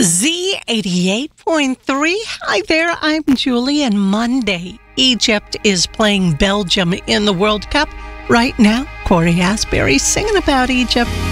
Z88.3. Hi there, I'm Julie, and Monday, Egypt is playing Belgium in the World Cup. Right now, Corey Asbury singing about Egypt.